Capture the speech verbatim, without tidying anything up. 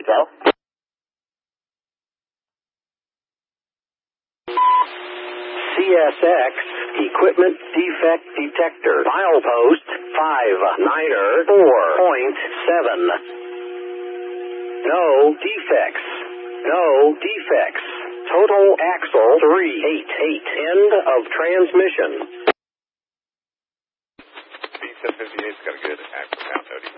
detail. C S X Equipment Defect Detector. Milepost five niner four point seven. No defects. No defects. Total axle three eight eight. End of transmission. B seven fifty-eight's got a good axle count, Odie.